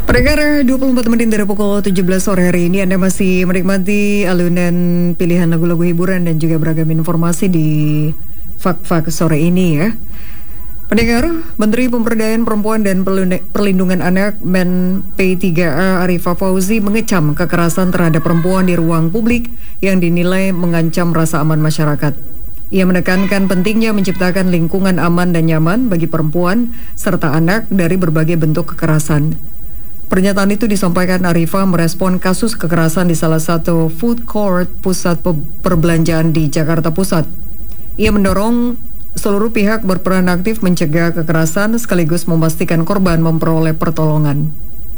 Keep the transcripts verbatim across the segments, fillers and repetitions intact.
Pendengar, dua puluh empat menit dari pukul tujuh belas sore hari ini Anda masih menikmati alunan pilihan lagu-lagu hiburan dan juga beragam informasi di Fak-Fak sore ini ya. Pendengar, Menteri Pemberdayaan Perempuan dan Perlindungan Anak Men P tiga A Arifah Fauzi mengecam kekerasan terhadap perempuan di ruang publik yang dinilai mengancam rasa aman masyarakat. Ia menekankan pentingnya menciptakan lingkungan aman dan nyaman bagi perempuan serta anak dari berbagai bentuk kekerasan. Pernyataan itu disampaikan Arifah merespon kasus kekerasan di salah satu food court pusat perbelanjaan di Jakarta Pusat. Ia mendorong seluruh pihak berperan aktif mencegah kekerasan sekaligus memastikan korban memperoleh pertolongan.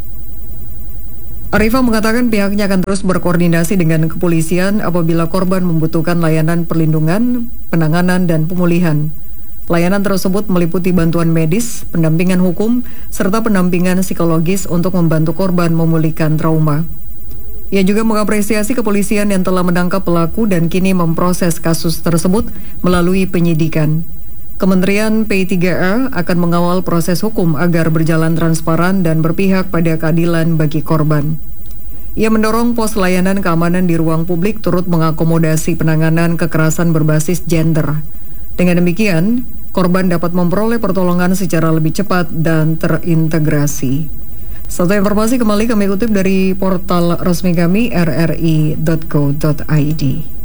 Arifah mengatakan pihaknya akan terus berkoordinasi dengan kepolisian apabila korban membutuhkan layanan perlindungan, penanganan, dan pemulihan. Layanan tersebut meliputi bantuan medis, pendampingan hukum, serta pendampingan psikologis untuk membantu korban memulihkan trauma. Ia juga mengapresiasi kepolisian yang telah menangkap pelaku dan kini memproses kasus tersebut melalui penyidikan. Kementerian P tiga A akan mengawal proses hukum agar berjalan transparan dan berpihak pada keadilan bagi korban. Ia mendorong pos layanan keamanan di ruang publik turut mengakomodasi penanganan kekerasan berbasis gender. Dengan demikian, korban dapat memperoleh pertolongan secara lebih cepat dan terintegrasi. Satu informasi kembali kami kutip dari portal resmi kami r r i dot co dot i d.